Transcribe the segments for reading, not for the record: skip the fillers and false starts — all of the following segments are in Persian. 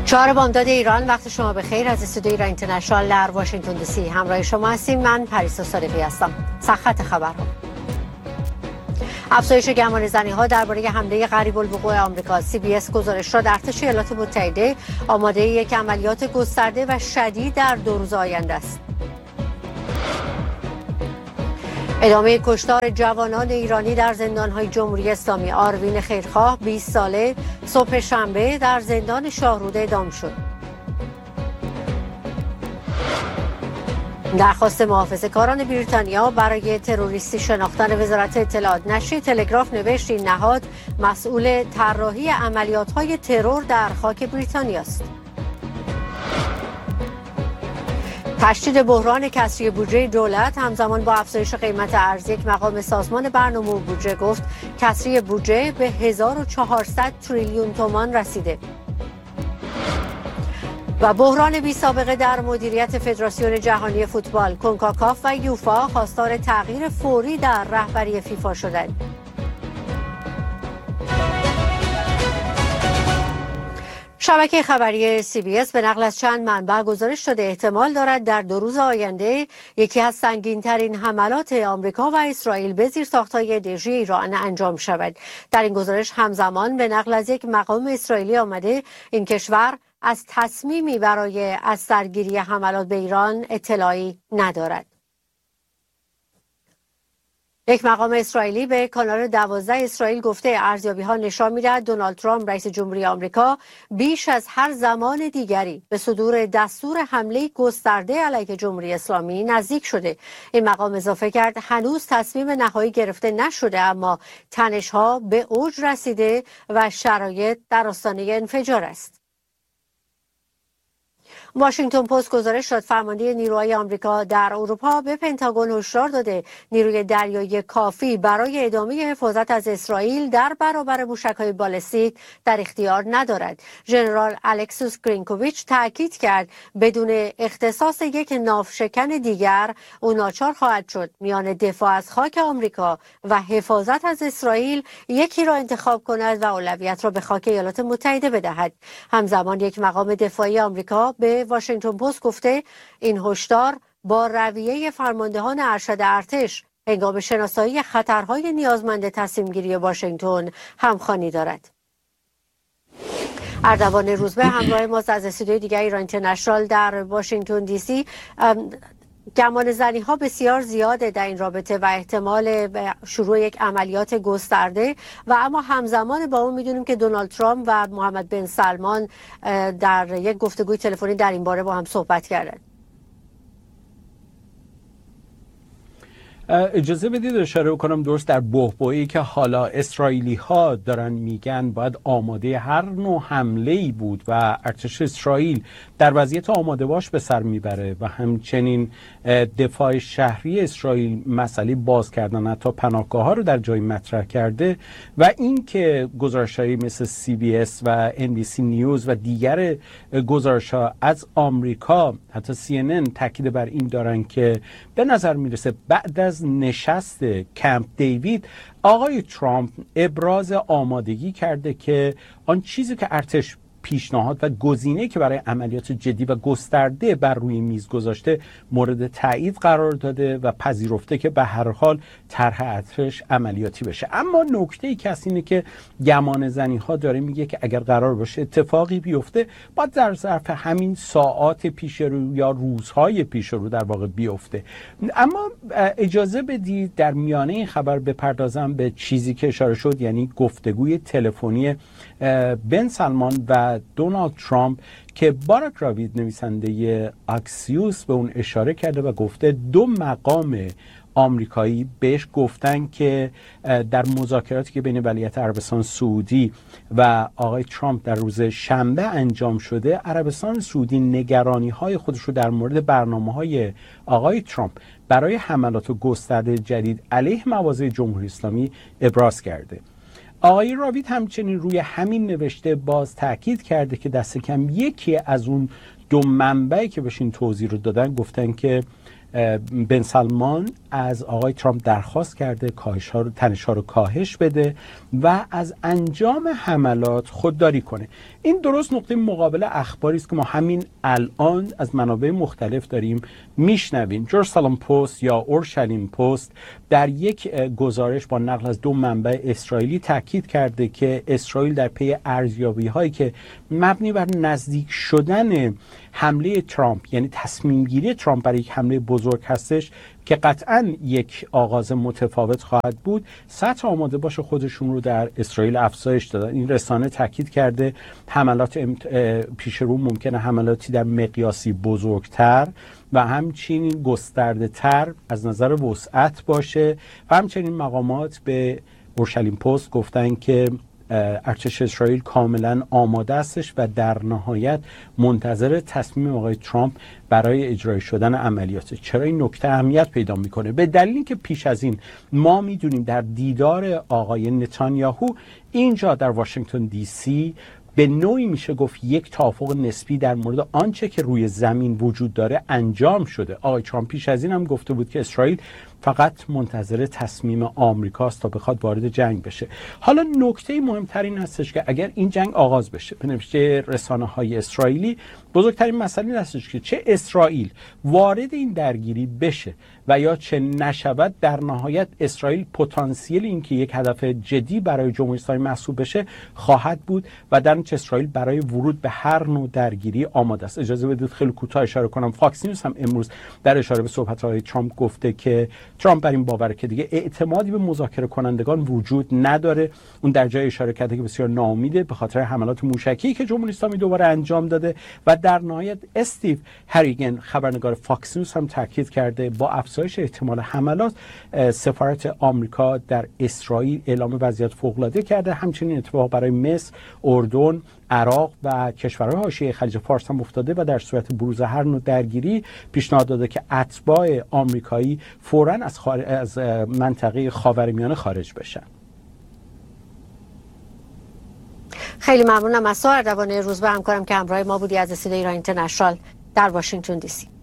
4 بامداد ایران، وقت شما بخیر. از استودیوی ایران اینترنشنال در واشنگتن دی سی همراه شما هستیم. من پریسا صادقی هستم. سرخط خبرها: افزایش گمانه‌زنی‌ها درباره حمله قریب الوقوع آمریکا. CBS گزارش داد ارتش ایالات متحده آماده یک عملیات گسترده و شدید در 2 روز آینده است. ادامه کشتار جوانان ایرانی در زندان‌های جمهوری اسلامی. آروین خیرخواه 20 ساله صبح شنبه در زندان شاهرود اعدام شد. درخواست محافظه‌کاران بریتانیا برای تروریستی شناختن وزارت اطلاعات. نشریه تلگراف نوشت این نهاد مسئول طراحی عملیات‌های ترور در خاک بریتانیا است. تشدید بحران کسری بودجه دولت همزمان با افزایش قیمت ارز. یک مقام سازمان برنامه و بودجه گفت کسری بودجه به 1400 تریلیون تومان رسیده. و بحران بی سابقه در مدیریت فدراسیون جهانی فوتبال. کنکاکاف و یوفا خواستار تغییر فوری در رهبری فیفا شدند. شبکه خبری CBS به نقل از چند منبع گزارش شده احتمال دارد در 2 روز آینده یکی از سنگین‌ترین حملات آمریکا و اسرائیل به زیرساخت‌های انرژی ایران انجام شود. در این گزارش همزمان به نقل از یک مقام اسرائیلی آمده این کشور از تصمیمی برای از سرگیری حملات به ایران اطلاعی ندارد. یک مقام اسرائیلی به کانال 12 اسرائیل گفته ارزیابی‌ها نشان می‌دهد دونالد ترامپ رئیس جمهوری آمریکا بیش از هر زمان دیگری به صدور دستور حمله گسترده علیه جمهوری اسلامی نزدیک شده. این مقام اضافه کرد هنوز تصمیم نهایی گرفته نشده، اما تنش‌ها به اوج رسیده و شرایط در آستانه انفجار است. واشنگتن پست گزارش داد فرمانده نیروهای آمریکا در اروپا به پنتاگون هشدار داده نیروی دریایی کافی برای ادامه حفاظت از اسرائیل در برابر موشک‌های بالستیک در اختیار ندارد. ژنرال الکسوس گرینکوویچ تاکید کرد بدون اختصاص یک ناوشکن دیگر او ناچار خواهد شد میان دفاع از خاک آمریکا و حفاظت از اسرائیل یکی را انتخاب کند و اولویت را به خاک ایالات متحده بدهد. همزمان یک مقام دفاعی آمریکا به واشنگتن پست گفته این هشدار با رویه فرماندهان ارشد ارتش هنگام شناسایی خطرهای نیازمند تصمیم‌گیری واشنگتن همخوانی دارد. اردوان روزبه همراه ماست از استودیوی دیگر ایران اینترنشنال در واشنگتن دی سی. گمانه‌زنی‌ها بسیار زیاده در این رابطه و احتمال شروع یک عملیات گسترده و اما همزمان با اون میدونیم که دونالد ترامپ و محمد بن سلمان در یک گفتگوی تلفنی در این باره با هم صحبت کردند. اجازه بدید اشاره کنم درست در بحبوحی که حالا اسرائیلی ها دارن میگن باید آماده هر نوع حمله‌ای بود و ارتش اسرائیل در وضعیت آماده باش به سر میبره و همچنین دفاع شهری اسرائیل مسئله باز کردن حتی پناهگاه ها رو در جای مطرح کرده و این که گزارش‌هایی مثل CBS و NBC نیوز و دیگر گزارش‌ها از آمریکا حتی CNN تاکید بر این دارن که به نظر میرسه بعد از نشست کمپ دیوید آقای ترامپ ابراز آمادگی کرده که آن چیزی که ارتش پیشنهاد و گزینه‌ای که برای عملیات جدی و گسترده بر روی میز گذاشته مورد تایید قرار داده و پذیرفته که به هر حال طرح ارتش عملیاتی بشه. اما نکته‌ای که هست اینه که گمانه‌زنی‌ها داره میگه که اگر قرار باشه اتفاقی بیفته باید در ظرف همین ساعات پیش رو یا روزهای پیش رو در واقع بیفته. اما اجازه بدید در میانه این خبر بپردازم به چیزی که اشاره شد، یعنی گفتگوی تلفنی بن سلمان و دونالد ترامپ که باراک راوید نویسنده اکسیوس به اون اشاره کرده و گفته 2 مقام آمریکایی بهش گفتن که در مذاکراتی که بین ولیعهد عربستان سعودی و آقای ترامپ در روز شنبه انجام شده، عربستان سعودی نگرانی‌های خودش رو در مورد برنامه‌های آقای ترامپ برای حملات گسترده جدید علیه مواضع جمهوری اسلامی ابراز کرده. آقای راوید همچنین روی همین نوشته باز تاکید کرده که دست کم یکی از اون 2 منبعی که بهش این توضیح رو دادن گفتن که بن سلمان از آقای ترامپ درخواست کرده تنش‌ها رو کاهش بده و از انجام حملات خودداری کنه. این درست نقطه مقابل اخباری است که ما همین الان از منابع مختلف داریم میشنویم. جرسالم پست یا اورشلیم پست در یک گزارش با نقل از 2 منبع اسرائیلی تاکید کرده که اسرائیل در پی ارزیابی‌هایی که مبنی بر نزدیک شدن حمله ترامپ، یعنی تصمیم گیری ترامپ برای یک حمله بزرگ هستش که قطعاً یک آغاز متفاوت خواهد بود، سطح آماده باش خودشون رو در اسرائیل افزایش دادن. این رسانه تاکید کرده حملات پیش رو ممکنه حملاتی در مقیاسی بزرگتر و همچنین گسترده تر از نظر وسعت باشه و همچنین مقامات به اورشلیم پست گفتن که ارتش اسرائیل کاملا آماده استش و در نهایت منتظر تصمیم آقای ترامپ برای اجرای شدن عملیات. چرا این نکته اهمیت پیدا میکنه؟ به دلیلی که پیش از این ما میدونیم در دیدار آقای نتانیاهو اینجا در واشنگتن دی سی به نوعی میشه گفت یک توافق نسبی در مورد آنچه که روی زمین وجود داره انجام شده. آقای ترامپ پیش از این هم گفته بود که اسرائیل فقط منتظر تصمیم آمریکاست تا بخواد وارد جنگ بشه. حالا نکته مهمتر این هستش که اگر این جنگ آغاز بشه، به نوشته رسانه‌های اسرائیلی، بزرگترین مسئله این هستش که چه اسرائیل وارد این درگیری بشه و یا چه نشود، در نهایت اسرائیل پتانسیل این که یک هدف جدی برای جمهوری اسلامی محسوب بشه خواهد بود و در نتیجه اسرائیل برای ورود به هر نوع درگیری آماده است. اجازه بدید خیلی کوتاه اشاره کنم. فاکس نیوز هم امروز در اشاره به صحبت‌های ترامپ گفته که ترامپ بر این باوره که دیگه اعتمادی به مذاکره کنندگان وجود نداره. اون در جای اشاره کرده که بسیار ناامیده به خاطر حملات موشکی که جمهوری اسلامی دوباره انجام داده و در نهایت استیو هریگن خبرنگار فاکس نیوز هم تاکید کرده با افزایش احتمال حملات سفارت آمریکا در اسرائیل اعلام وضعیت فوق‌العاده کرده. همچنین اتفاق برای مصر، اردن، عراق و کشورهای حاشیه خلیج فارس هم افتاده و در صورت بروز هر نوع درگیری پیشنهاد داده که اتباع آمریکایی فوراً از منطقه خاورمیانه خارج بشن. خیلی ممنونم از تو اردوان روزبه، همکارم که همراه ما بودی از استودیوی ایران اینترنشنال در واشنگتن دی سی.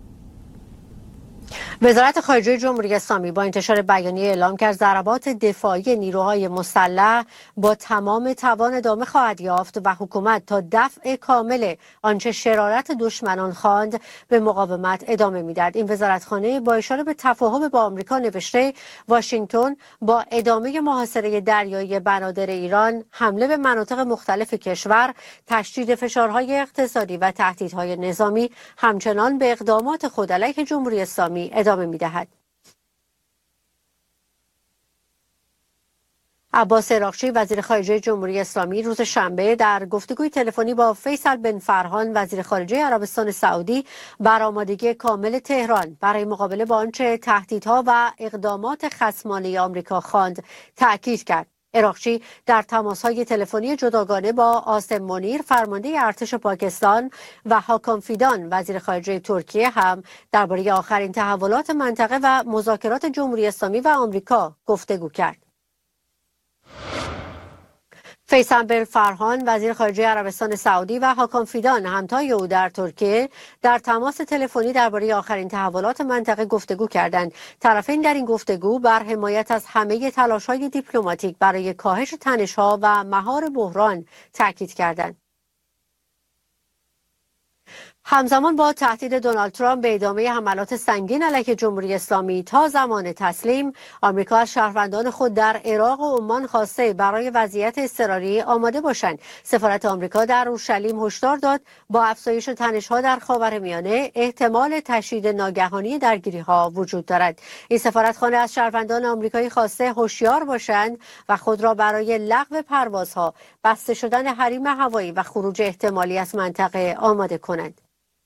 وزارت خارجه جمهوری اسلامی با انتشار بیانیه اعلام کرد ضربات دفاعی نیروهای مسلح با تمام توان ادامه خواهد یافت و حکومت تا دفع کامل آنچه شرارت دشمنان خواند به مقاومت ادامه می‌دهد. این وزارتخانه با اشاره به تفاهم با آمریکا نوشته واشنگتن با ادامه محاصره دریایی بنادر ایران، حمله به مناطق مختلف کشور، تشدید فشارهای اقتصادی و تهدیدهای نظامی همچنان به اقدامات خود علیه جمهوری اسلامی ادامه می‌دهد. عباس عراقچی وزیر خارجه جمهوری اسلامی روز شنبه در گفتگوی تلفنی با فیصل بن فرحان وزیر خارجه عربستان سعودی بر آمادگی کامل تهران برای مقابله با آنچه تهدیدها و اقدامات خصمانه آمریکا خواند تأکید کرد. عراقچی در تماس‌های تلفنی جداگانه با آسم منیر فرمانده ارتش پاکستان و هاکان فیدان وزیر خارجه ترکیه هم درباره آخرین تحولات منطقه و مذاکرات جمهوری اسلامی و آمریکا گفتگو کرد. فیصل بن فرحان وزیر خارجه عربستان سعودی و هاکان فیدان همتای او در ترکیه در تماس تلفنی درباره آخرین تحولات منطقه گفتگو کردند. طرفین در این گفتگو بر حمایت از همه تلاش‌های دیپلماتیک برای کاهش تنش‌ها و مهار بحران تاکید کردند. همزمان با تهدید دونالد ترامپ به ادامه حملات سنگین علیه جمهوری اسلامی تا زمان تسلیم، آمریکا از شهروندان خود در عراق و عمان خواسته برای وضعیت اضطراری آماده باشند. سفارت آمریکا در اورشلیم هشدار داد با افزایش تنش‌ها در خاورمیانه احتمال تشدید ناگهانی درگیری‌ها وجود دارد. این سفارتخانه از شهروندان آمریکایی خواسته هوشیار باشند و خود را برای لغو پروازها، بسته شدن حریم هوایی و خروج احتمالی از منطقه آماده کنند.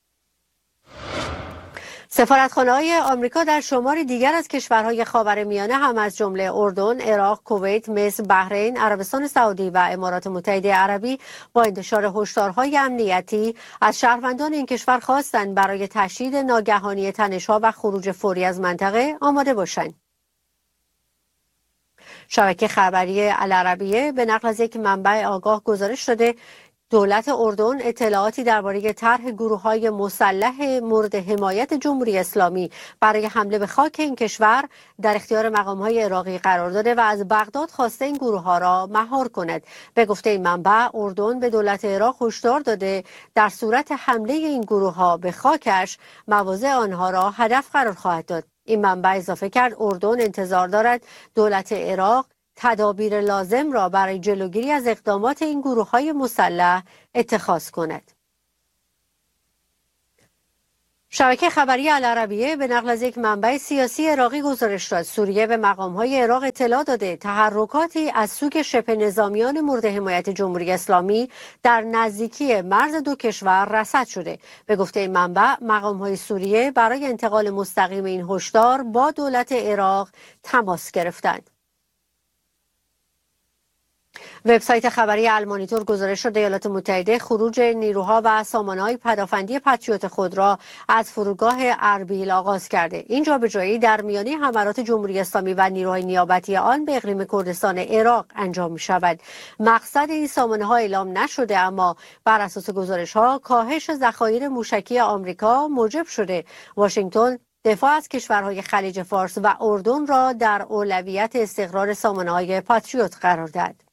سفارتخانه‌های آمریکا در شماری دیگر از کشورهای خاورمیانه هم از جمله اردن، عراق، کویت، مصر، بحرین، عربستان سعودی و امارات متحده عربی با انتشار هشدارهای امنیتی از شهروندان این کشور خواستند برای تشدید ناگهانی تنش‌ها و خروج فوری از منطقه آماده باشند. شبکه خبری العربیه به نقل از یک منبع آگاه گزارش داده دولت اردن اطلاعاتی درباره طرح گروه‌های مسلح مورد حمایت جمهوری اسلامی برای حمله به خاک این کشور در اختیار مقام‌های عراقی قرار داده و از بغداد خواسته این گروه‌ها را مهار کند. به گفته این منبع، اردن به دولت عراق هشدار داده در صورت حمله این گروه‌ها به خاکش مواضع آنها را هدف قرار خواهد داد. این منبع اضافه کرد اردن انتظار دارد دولت عراق تدابیر لازم را برای جلوگیری از اقدامات این گروه‌های مسلح اتخاذ کند. شبکه خبری العربیه به نقل از یک منبع سیاسی عراقی گزارش داد سوریه به مقام‌های عراق اطلاع داده تحرکاتی از سوی شبه نظامیان مورد حمایت جمهوری اسلامی در نزدیکی مرز دو کشور رصد شده. به گفته این منبع، مقام‌های سوریه برای انتقال مستقیم این هشدار با دولت عراق تماس گرفتند. وبسایت خبری المانیتور گزارش داد ایالات متحده خروج نیروها و سامانه‌های پدافندی پتریوت خود را از فرودگاه اربیل آغاز کرده. این جابجایی در میانه حملات جمهوری اسلامی و نیروهای نیابتی آن به اقلیم کردستان عراق انجام می‌شود. مقصد این سامانه‌ها اعلام نشده، اما بر اساس گزارش‌ها کاهش ذخایر موشکی آمریکا موجب شده واشنگتن دفاع از کشورهای خلیج فارس و اردن را در اولویت استقرار سامانه‌های پاتریوت قرار داد.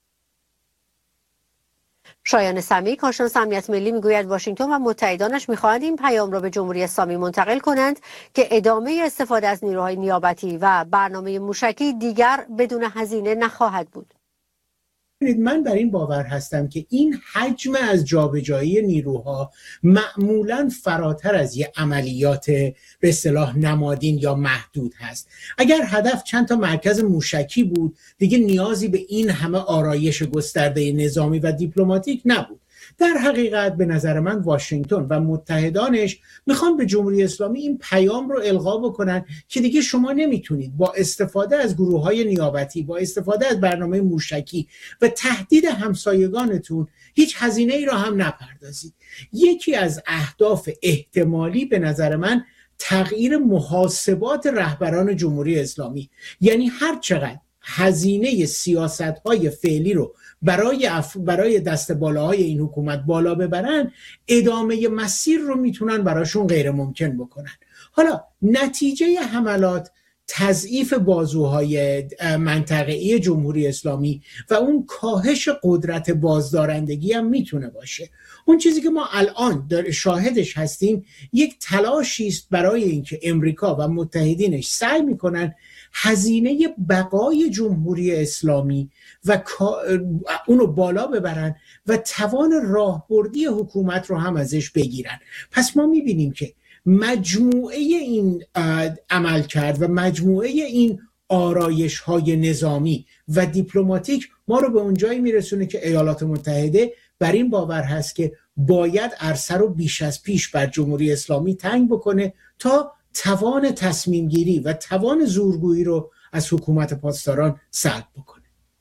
شایان سمی، کارشناس امنیت ملی، میگوید واشنگتن و متحدانش می‌خواهند این پیام را به جمهوری اسلامی منتقل کنند که ادامه استفاده از نیروهای نیابتی و برنامه موشکی دیگر بدون هزینه نخواهد بود. من بر این باور هستم که این حجم از جابجایی نیروها معمولاً فراتر از یه عملیات به اصطلاح نمادین یا محدود هست. اگر هدف چند تا مرکز موشکی بود، دیگه نیازی به این همه آرایش گسترده نظامی و دیپلماتیک نبود. در حقیقت به نظر من واشنگتن و متحدانش میخوان به جمهوری اسلامی این پیام رو القا بکنن که دیگه شما نمیتونید با استفاده از گروه‌های نیابتی، با استفاده از برنامه موشکی و تهدید همسایگانتون هیچ هزینه ای را هم نپردازید. یکی از اهداف احتمالی به نظر من تغییر محاسبات رهبران جمهوری اسلامی، یعنی هر چقدر هزینه سیاست‌های فعلی رو برای دست بالاهای این حکومت بالا ببرن، ادامه مسیر رو میتونن براشون غیر ممکن بکنن. حالا نتیجه حملات تضعیف بازوهای منطقه‌ای جمهوری اسلامی و اون کاهش قدرت بازدارندگی هم میتونه باشه. اون چیزی که ما الان شاهدش هستیم یک تلاشی است برای اینکه امریکا و متحدینش سعی میکنن هزینه بقای جمهوری اسلامی و اونو بالا ببرن و توان راهبردی حکومت رو هم ازش بگیرن. پس ما میبینیم که مجموعه این عمل کرد و مجموعه این آرایش های نظامی و دیپلماتیک ما رو به اونجایی میرسونه که ایالات متحده بر این باور هست که باید عرصه رو بیش از پیش بر جمهوری اسلامی تنگ بکنه تا توان تصمیم گیری و توان زورگویی رو از حکومت پاسداران سلب بکنه.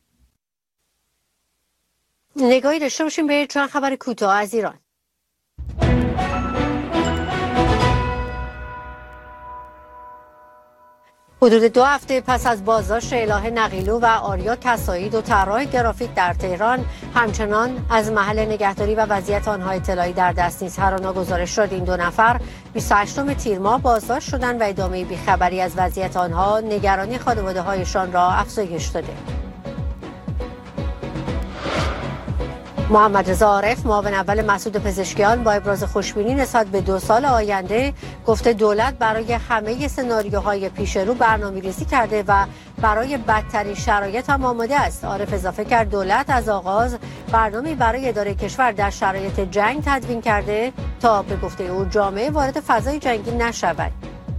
نگاهی داشته باشیم به چند خبر کوتاه از ایران. حدود 2 هفته پس از بازداشت الهه نقیلو و آریا کسایی، دو طراح گرافیک در تهران، همچنان از محل نگهداری و وضعیت آنها اطلاعی در دست نیست. هر آنها گزارش شد این دو نفر 28 تیر ماه بازداشت شدند و ادامه بیخبری از وضعیت آنها نگرانی خانواده‌هایشان را افزایش داده. محمد رضا عارف، معاون اول مسعود پزشکیان، با ابراز خوشبینی نسبت به 2 سال آینده گفته دولت برای همه سناریوهای پیش رو برنامه‌ریزی کرده و برای بدترین شرایط هم آماده است. عارف اضافه کرد دولت از آغاز برنامه‌ای برای اداره کشور در شرایط جنگ تدوین کرده تا به گفته او جامعه وارد فضای جنگی نشود.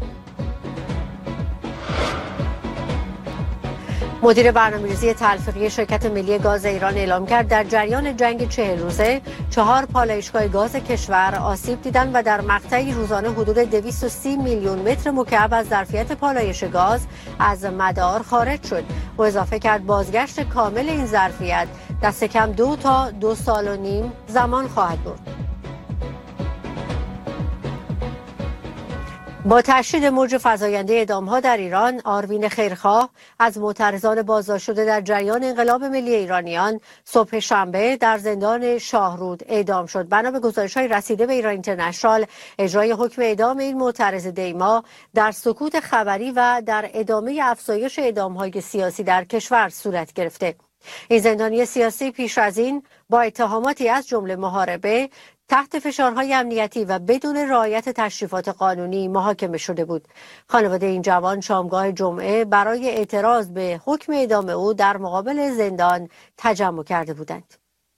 مدیر برنامه‌ریزی تلفیقی شرکت ملی گاز ایران اعلام کرد در جریان جنگ 40 روزه 4 پالایشگاه گاز کشور آسیب دیدند و در مقطعی روزانه حدود 230 میلیون متر مکعب از ظرفیت پالایش گاز از مدار خارج شد. او اضافه کرد بازگشت کامل این ظرفیت دست کم 2 تا 2.5 سال زمان خواهد برد. با تشدید موج فزاینده اعدام‌ها در ایران، آروین خیرخواه از معترضان بازداشت شده در جریان انقلاب ملی ایرانیان صبح شنبه در زندان شاهرود اعدام شد. بنا به گزارش‌های رسیده به ایران اینترنشنال، اجرای حکم اعدام این معترض دیما در سکوت خبری و در ادامه افزایش اعدام‌های سیاسی در کشور صورت گرفته. این زندانی سیاسی پیش از این با اتهاماتی از جمله محاربه تحت فشارهای امنیتی و بدون رعایت تشریفات قانونی محاکمه شده بود. خانواده این جوان شامگاه جمعه برای اعتراض به حکم اعدام او در مقابل زندان تجمع کرده بودند.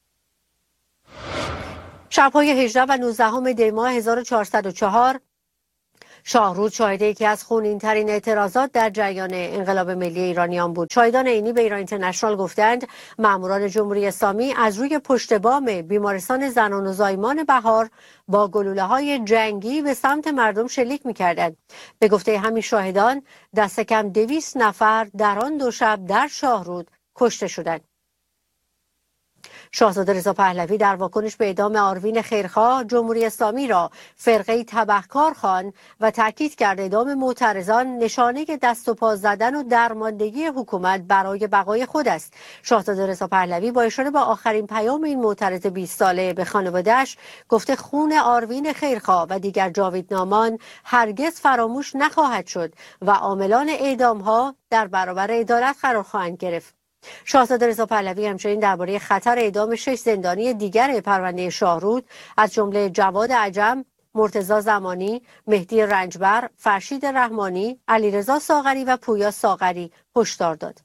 شب‌های 18 و 19 دی ماه 1404 شاهرود شاهد یکی از خونین‌ترین اعتراضات در جریان انقلاب ملی ایرانیان بود. شاهدان عینی به ایران اینترنشنال گفتند ماموران جمهوری اسلامی از روی پشت بام بیمارستان زنان و زایمان بهار با گلوله‌های جنگی به سمت مردم شلیک می‌کردند. به گفته همین شاهدان دست کم 200 نفر در آن دو شب در شاهرود کشته شدند. شاهزاده رضا پهلوی در واکنش به اعدام آروین خیرخواه جمهوری اسلامی را فرقه تبهکار خواند و تاکید کرد اعدام معترضان نشانه دست و پا زدن و درماندگی حکومت برای بقای خود است. شاهزاده رضا پهلوی با اشاره به آخرین پیام این معترض 20 ساله به خانواده‌اش گفته خون آروین خیرخواه و دیگر جاویدنامان هرگز فراموش نخواهد شد و عاملان اعدام‌ها در برابر عدالت قرار خواهند گرفت. شاهزاده رضا پهلوی همچنین درباره خطر اعدام 6 زندانی دیگر پرونده شاهرود از جمله جواد عجم، مرتضی زمانی، مهدی رنجبر، فرشید رحمانی، علیرضا ساغری و پویا ساغری هشدار داد.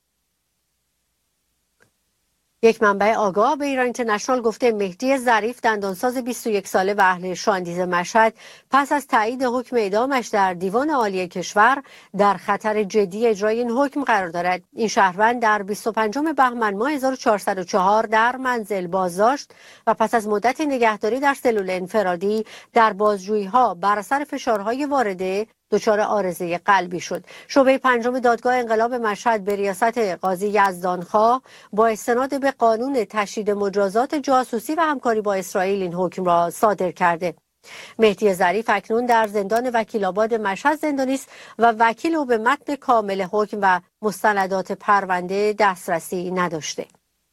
یک منبع آگاه به ایران اینترنشنال گفته مهدی ظریف دندانساز 21 ساله و اهل شاندیز مشهد پس از تایید حکم اعدامش در دیوان عالی کشور در خطر جدی اجرای این حکم قرار دارد. این شهروند در 25 بهمن ماه 1404 در منزل بازداشت و پس از مدت نگهداری در سلول انفرادی در بازجویی‌ها بر اثر فشارهای وارده دچار عارضه قلبی شد. شعبه 5 دادگاه انقلاب مشهد به ریاست قاضی یزدانخواه با استناد به قانون تشدید مجازات جاسوسی و همکاری با اسرائیل این حکم را صادر کرده. مهدی ظریف اکنون در زندان وکیل‌آباد مشهد زندانی است و وکیل او به متن کامل حکم و مستندات پرونده دسترسی نداشته.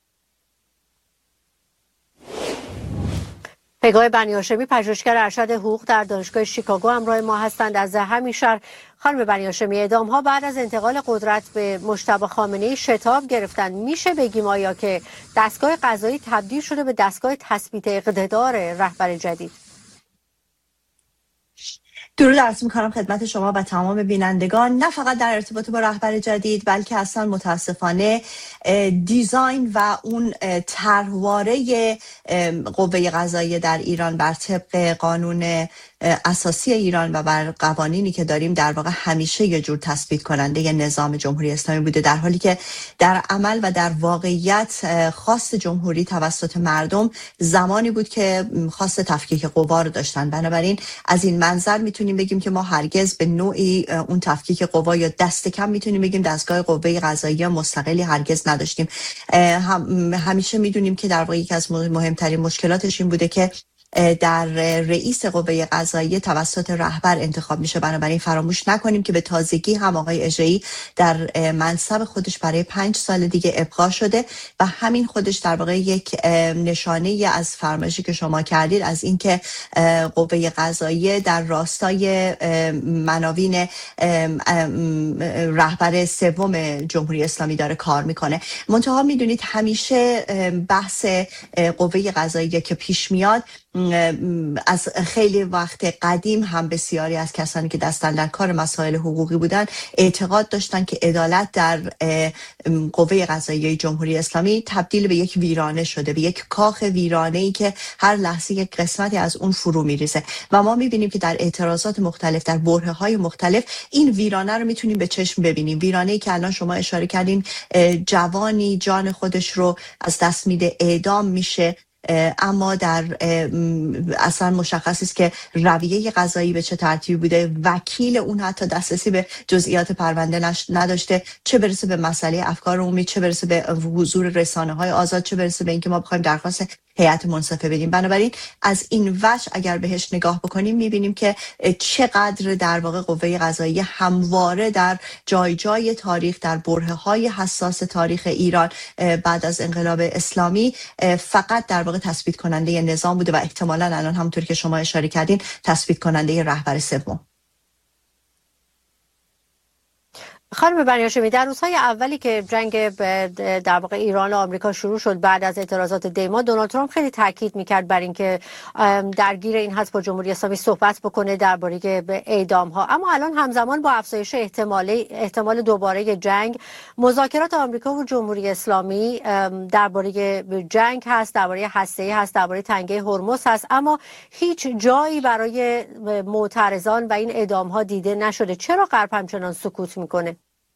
پگاه بنی هاشمی پژوهشگر ارشد حقوق در دانشگاه شیکاگو همراه ما هستند از همین شهر. خانم بنی هاشمی، اعدام‌ها بعد از انتقال قدرت به مجتبی خامنه‌ای شتاب گرفتند. میشه بگیم آیا که دستگاه قضایی تبدیل شده به دستگاه تثبیت اقتدار رهبر جدید؟ درود عرض می‌کنم خدمت شما و تمام بینندگان، نه فقط در ارتباط با رهبر جدید بلکه اصلا متاسفانه دیزاین و اون طرحواره قوه قضاییه در ایران بر طبق قانون اساسی ایران و بر قوانینی که داریم در واقع همیشه یه جور تثبیت کننده یه نظام جمهوری اسلامی بوده، در حالی که در عمل و در واقعیت خواست جمهوری توسط مردم زمانی بود که خواست تفکیک قوا رو داشتن. بنابراین از این منظر میتونیم بگیم که ما هرگز به نوعی اون تفکیک قوا یا دست کم میتونیم بگیم دستگاه قوه قضاییه مستقلی هرگز نداشتیم. همیشه میدونیم که در واقع یکی از مهمترین مشکلاتش این بوده که در رئیس قوه قضاییه توسط رهبر انتخاب میشه. بنابراین فراموش نکنیم که به تازگی هم آقای اژه‌ای در منصب خودش برای 5 سال دیگه ابقا شده و همین خودش در واقع یک نشانه از فرمایشی که شما کردید از اینکه قوه قضاییه در راستای مناوین رهبر سوم جمهوری اسلامی داره کار میکنه. منتها میدونید همیشه بحث قوه قضاییه که پیش میاد از خیلی وقت قدیم هم بسیاری از کسانی که دستن در کار مسائل حقوقی بودن اعتقاد داشتن که عدالت در قوه قضاییه جمهوری اسلامی تبدیل به یک ویرانه شده، به یک کاخ ویرانه‌ای که هر لحظه یک قسمتی از اون فرو میریزه و ما میبینیم که در اعتراضات مختلف در برهه‌های مختلف این ویرانه رو میتونیم به چشم ببینیم. ویرانه‌ای که الان شما اشاره کردین جوانی جان خودش رو از دست میده، اعدام میشه، اما در اصلا مشخص است که رویه قضایی به چه ترتیبی بوده. وکیل اون حتی دسترسی به جزئیات پرونده نداشته، چه برسه به مسئله افکار عمومی، چه برسه به حضور رسانه‌های آزاد، چه برسه به اینکه ما بخوایم درخواست هیئت منصفه بدیم. بنابراین از این وجه اگر بهش نگاه بکنیم میبینیم که چقدر در واقع قوه قضاییه همواره در جای جای تاریخ، در برهه‌های حساس تاریخ ایران بعد از انقلاب اسلامی فقط در واقع تثبیت کننده نظام بوده و احتمالاً الان همونطور که شما اشاره کردین تثبیت کننده رهبر سوم. خانم بنی هاشمی، در روزهای اولی که جنگ در واقع ایران و آمریکا شروع شد بعد از اعتراضات دیما، دونالد ترامپ خیلی تاکید میکرد بر اینکه درگیر این هست با جمهوری اسلامی صحبت بکنه درباره اعدام ها. اما الان همزمان با افزایش احتمال دوباره جنگ، مذاکرات آمریکا و جمهوری اسلامی درباره جنگ هست، درباره هسته‌ای هست، درباره تنگه هرمز هست، اما هیچ جایی برای معترضان و این اعدام ها دیده نشده. چرا غرب همچنان سکوت میکنه؟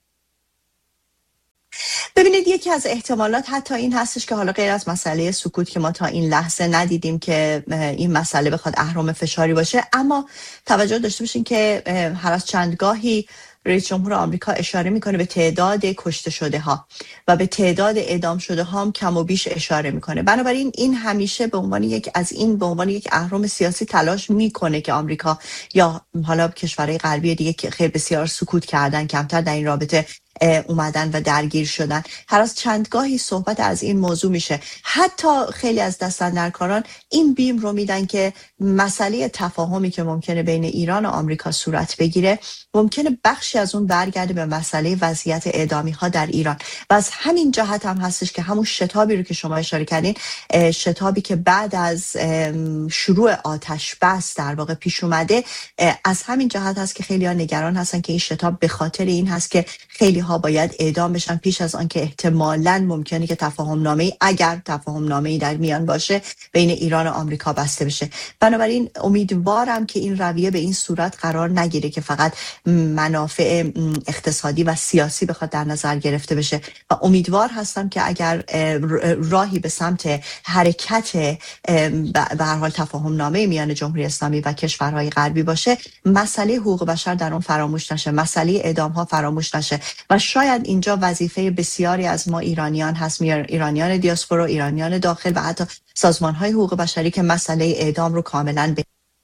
ببینید، یکی از احتمالات حتی این هستش که حالا غیر از مسئله سکوت که ما تا این لحظه ندیدیم که این مسئله بخواد اهرم فشاری باشه، اما توجه داشته باشین که هر از چندگاهی رئیس جمهور آمریکا اشاره میکنه به تعداد کشته شده ها و به تعداد اعدام شده ها هم کم و بیش اشاره میکنه. بنابراین این همیشه به عنوان یک اهرم سیاسی تلاش میکنه که آمریکا یا حالا کشورهای غربی دیگه که خیلی بسیار سکوت کردن، کمتر در این رابطه اومدن و درگیر شدن، هر از چندگاهی صحبت از این موضوع میشه. حتی خیلی از دستاندرکاران این بیم رو میدن که مسئله تفاهمی که ممکنه بین ایران و آمریکا صورت بگیره ممکنه بخشی از اون برگرده به مسئله وضعیت اعدامی ها در ایران و از همین جهت هم هستش که همون شتابی رو که شما اشاره کردین، شتابی که بعد از شروع آتش بس در واقع پیش اومده، از همین جهت هست که خیلی ها نگران هستن که این شتاب به خاطر این هست که خیلی ها باید اعدام بشن پیش از آن که احتمالاً ممکنه که اگر تفاهم نامه‌ای در میان باشه بین ایران و آمریکا بسته بشه. بنابراین امیدوارم که این رویه به این صورت قرار نگیره که فقط منافع اقتصادی و سیاسی بخواد در نظر گرفته بشه و امیدوار هستم که اگر راهی به سمت حرکت به هر حال تفاهم نامه میان جمهوری اسلامی و کشورهای غربی باشه، مسئله حقوق بشر در اون فراموش نشه، مسئله اعدام ها فراموش نشه و شاید اینجا وظیفه بسیاری از ما ایرانیان هست، ایرانیان دیاسپورا، ایرانیان داخل و حتی سازمان‌های حقوق بشری که مسئله اعدام رو کاملاً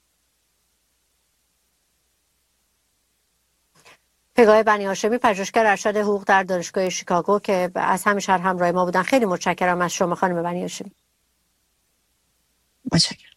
پگاه بنی هاشمی، پژوهشگر ارشد حقوق در دانشگاه شیکاگو که از همین شهر همراه ما بودن. خیلی متشکرم از شما خانم بنی هاشمی. متشکرم.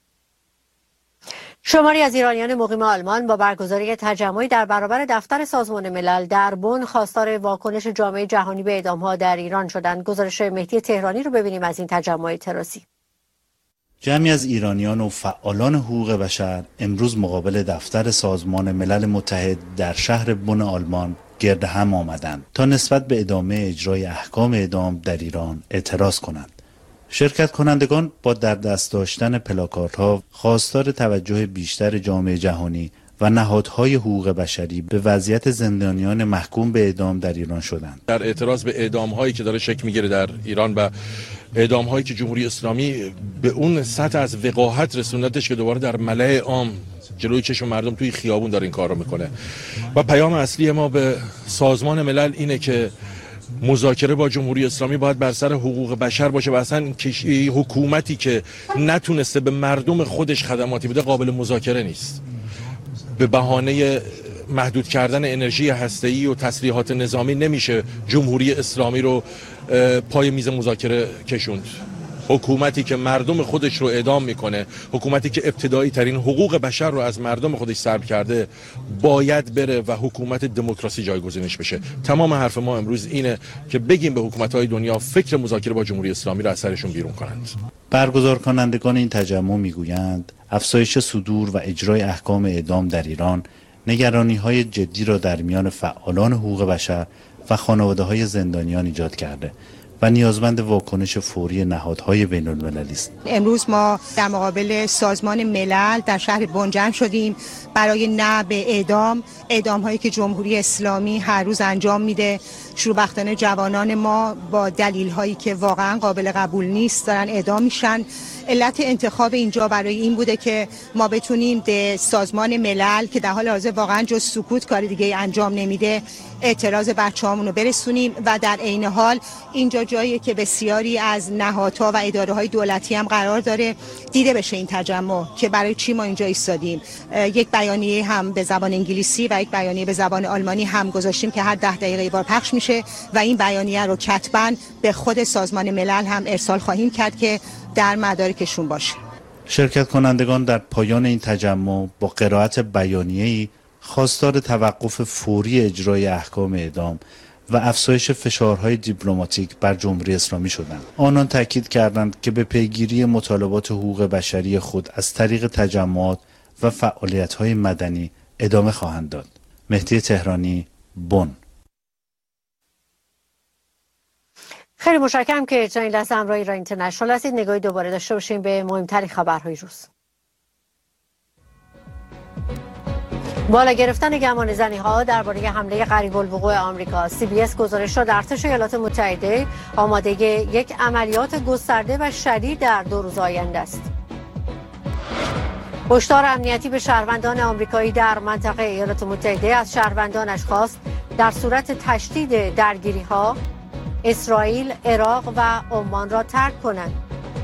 شماری از ایرانیان مقیم آلمان با برگزاری تجمعی در برابر دفتر سازمان ملل در بن خواستار واکنش جامعه جهانی به اعدام‌ها در ایران شدند. گزارش مهدی تهرانی رو ببینیم از این تجمع اعتراضی. جمعی از ایرانیان و فعالان حقوق بشر امروز مقابل دفتر سازمان ملل متحد در شهر بن آلمان گرد هم آمدند تا نسبت به ادامه اجرای احکام اعدام در ایران اعتراض کنند. شرکت کنندگان با در دست داشتن پلاکاردها خواستار توجه بیشتر جامعه جهانی و نهادهای حقوق بشری به وضعیت زندانیان محکوم به اعدام در ایران شدند. در اعتراض به اعدام‌هایی که داره شکل می‌گیره در ایران و اعدام‌هایی که جمهوری اسلامی به اون سطح از وقاحت رسوندتش که دوباره در ملأ عام جلوی چشم مردم توی خیابون داره این کار رو میکنه و پیام اصلی ما به سازمان ملل اینه که مذاکره با جمهوری اسلامی باید بر سر حقوق بشر باشه و اصلا حکومتی که نتونسته به مردم خودش خدماتی بده قابل مذاکره نیست. به بهانه محدود کردن انرژی هسته‌ای و تسلیحات نظامی نمیشه جمهوری اسلامی رو پای میز مذاکره کشوند. حکومتی که مردم خودش رو اعدام میکنه، حکومتی که ابتدایی ترین حقوق بشر رو از مردم خودش سلب کرده، باید بره و حکومت دموکراسی جایگزینش بشه. تمام حرف ما امروز اینه که بگیم به حکومت‌های دنیا فکر مذاکره با جمهوری اسلامی رو از سرشون بیرون کنند. برگزار کنندگان این تجمع میگویند افزایش صدور و اجرای احکام اعدام در ایران نگرانی‌های جدی را در میان فعالان حقوق بشر و خانواده‌های زندانیان ایجاد کرده و نیازمند واکنش فوری نهادهای بین‌المللی است. امروز ما در مقابل سازمان ملل در شهر بن جمع شدیم برای نه به اعدام هایی که جمهوری اسلامی هر روز انجام میده. شوربختانه جوانان ما با دلیل هایی که واقعا قابل قبول نیست دارن اعدام میشن. علت انتخاب اینجا برای این بوده که ما بتونیم به سازمان ملل که در حال حاضر واقعا جز سکوت کار دیگه انجام نمیده اعتراض بچه‌هامون رو برسونیم و در عین حال اینجا جاییه که بسیاری از نهادها و اداره‌های دولتی هم قرار داره دیده بشه این تجمع که برای چی ما اینجا ایستادیم. یک بیانیه هم به زبان انگلیسی و یک بیانیه به زبان آلمانی هم گذاشتیم که هر 10 دقیقه یه بار پخش میشه و این بیانیه رو کتباً به خود سازمان ملل هم ارسال خواهیم کرد که در مدارکشون باشه. شرکت کنندگان در پایان این تجمع با قرائت بیانیه‌ای خواستار توقف فوری اجرای احکام اعدام و افزایش فشارهای دیپلماتیک بر جمهوری اسلامی شدند. آنان تاکید کردند که به پیگیری مطالبات حقوق بشری خود از طریق تجمعات و فعالیت‌های مدنی ادامه خواهند داد. مهدی تهرانی، بن. خیلی متشکرم که تا این لحظه همراه ایران اینترنشنال هستید. نگاهی دوباره داشته باشیم به مهمترین خبرهای روز. بالا گرفتن گمانه‌زنی‌ها درباره حمله قریب الوقوع آمریکا. CBS گزارش داد ارتش ایالات متحده آماده یک عملیات گسترده و شدید در 2 روز آینده است. هشدار امنیتی به شهروندان آمریکایی در منطقه ایالات متحده از شهروندانش خواست در صورت تشدید درگیری‌ها اسرائیل، عراق و عمان را ترک کنند.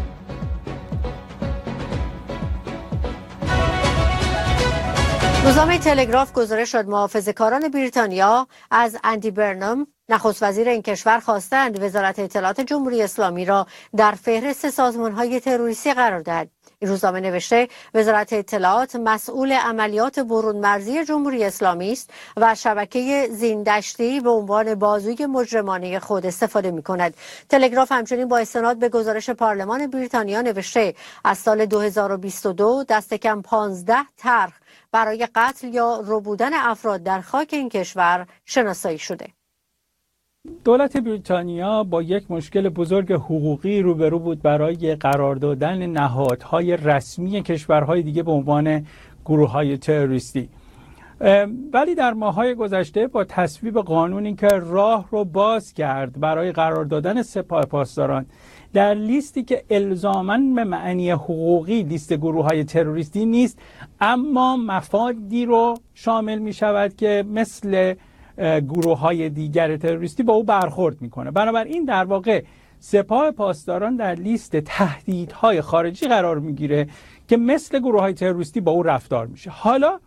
روزنامه تلگراف گزارش داد محافظه‌کاران بریتانیا از اندی برنام نخست وزیر این کشور خواستند وزارت اطلاعات جمهوری اسلامی را در فهرست سازمان‌های تروریستی قرار دهد. این روزنامه نوشته وزارت اطلاعات مسئول عملیات برون مرزی جمهوری اسلامی است و از شبکه زیندشتی به عنوان بازوی مجرمانه خود استفاده می‌کند. تلگراف همچنین با استناد به گزارش پارلمان بریتانیا نوشته از سال 2022 دست کم 15 طرح برای قتل یا ربودن افراد در خاک این کشور شناسایی شده. دولت بریتانیا با یک مشکل بزرگ حقوقی روبرو بود برای قرار دادن نهادهای رسمی کشورهای دیگه به عنوان گروه‌های تروریستی. ولی در ماه‌های گذشته با تصویب قانونی که راه رو باز کرد برای قرار دادن سپاه پاسداران در لیستی که الزاماً به معنی حقوقی لیست گروه‌های تروریستی نیست، اما مفادی رو شامل می‌شود که مثل گروه‌های دیگر تروریستی با او برخورد میکنه. بنابراین در واقع سپاه پاسداران در لیست تهدیدهای خارجی قرار میگیره که مثل گروه‌های تروریستی با او رفتار میشه. حالا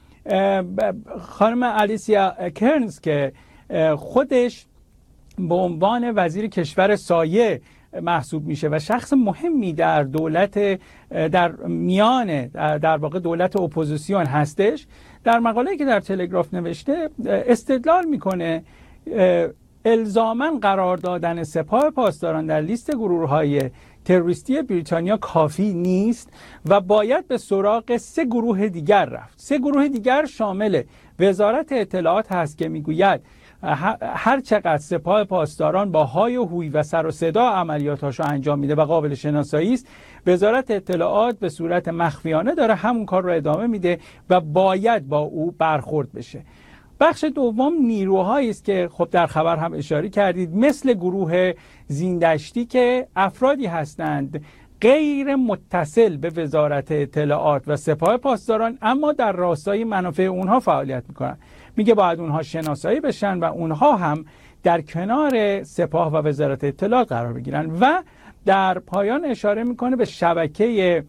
خانم الیسیا کرنز که خودش به عنوان وزیر کشور سایه محسوب میشه و شخص مهمی در دولت در میان در واقع دولت اپوزیسیون هستش، در مقاله‌ای که در تلگراف نوشته استدلال میکنه الزاماً قرار دادن سپاه پاسداران در لیست گروه‌های تروریستی بریتانیا کافی نیست و باید به سراغ 3 گروه دیگر رفت. 3 گروه دیگر شامل وزارت اطلاعات هست که میگوید هر چقدر سپاه پاسداران با های و هوی و سر و صدا عملیاتاشو انجام میده و قابل شناسایی است، وزارت اطلاعات به صورت مخفیانه داره همون کار رو ادامه میده و باید با او برخورد بشه. بخش دوم نیروهایی است که خب در خبر هم اشاره کردید، مثل گروه زیندشتی که افرادی هستند غیر متصل به وزارت اطلاعات و سپاه پاسداران اما در راستای منافع اونها فعالیت میکنن. میگه باید اونها شناسایی بشن و اونها هم در کنار سپاه و وزارت اطلاعات قرار بگیرن. و در پایان اشاره میکنه به شبکه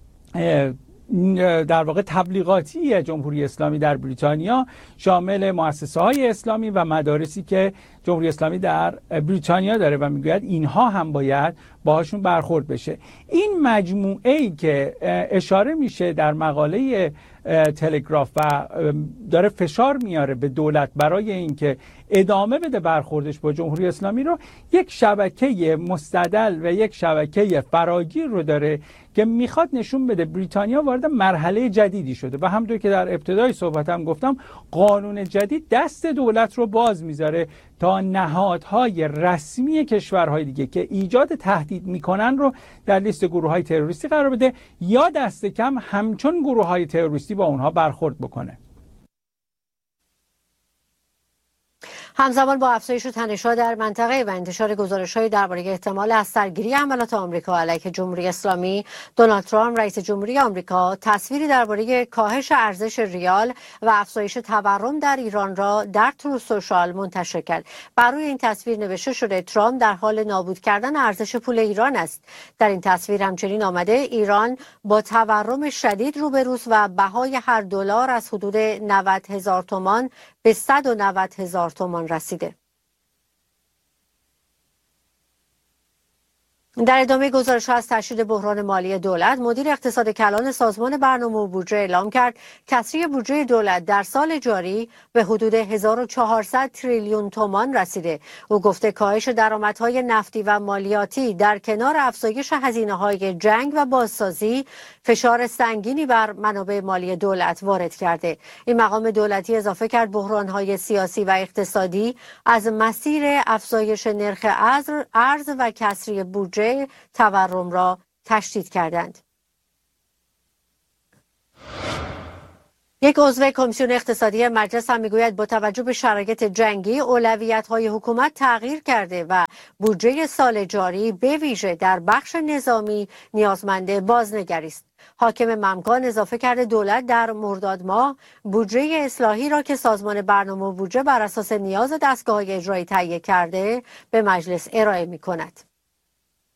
در واقع تبلیغاتی جمهوری اسلامی در بریتانیا شامل مؤسسه های اسلامی و مدارسی که جمهوری اسلامی در بریتانیا داره و میگوید اینها هم باید باهاشون برخورد بشه. این مجموعه ای که اشاره میشه در مقاله تلگراف و داره فشار میاره به دولت برای اینکه ادامه بده برخوردش با جمهوری اسلامی رو، یک شبکه مستدل و یک شبکه فراگیر رو داره که میخواد نشون بده بریتانیا وارد مرحله جدیدی شده و همونطور که در ابتدای صحبتم گفتم قانون جدید دست دولت رو باز میذاره تا نهادهای رسمی کشورهای دیگه که ایجاد تهدید میکنن رو در لیست گروه‌های تروریستی قرار بده یا دست کم همچون گروه‌های تروریستی با اونها برخورد بکنه. همزمان با افزایش تنش‌ها در منطقه و انتشار گزارش‌های درباره احتمال از سرگیری حملات آمریکا علیه جمهوری اسلامی، دونالد ترامپ رئیس جمهوری آمریکا تصویری درباره کاهش ارزش ریال و افزایش تورم در ایران را در تروث سوشال منتشر کرد. بر روی این تصویر نوشته شده ترامپ در حال نابود کردن ارزش پول ایران است. در این تصویر همچنین آمده ایران با تورم شدید روبروست و بهای هر دلار از حدود 90,000 تومان به 190,000 تومان رسیده. در ادامه گزارش از تشدید بحران مالی دولت، مدیر اقتصاد کلان سازمان برنامه و بودجه اعلام کرد کسری بودجه دولت در سال جاری به حدود 1400 تریلیون تومان رسیده. او گفته کاهش درآمدهای نفتی و مالیاتی در کنار افزایش هزینه‌های جنگ و بازسازی فشار سنگینی بر منابع مالی دولت وارد کرده. این مقام دولتی اضافه کرد بحران‌های سیاسی و اقتصادی از مسیر افزایش نرخ ارز و کسری بودجه تورم را تشدید کردند. یک عضو کمیسیون اقتصادی مجلس هم میگوید با توجه به شرایط جنگی اولویت‌های حکومت تغییر کرده و بودجه سال جاری به ویژه در بخش نظامی نیازمند بازنگری است. حاکم ممکان اضافه کرده دولت در مرداد ماه بودجه اصلاحی را که سازمان برنامه و بودجه بر اساس نیاز دستگاه‌های اجرایی تهیه کرده به مجلس ارائه می‌کند.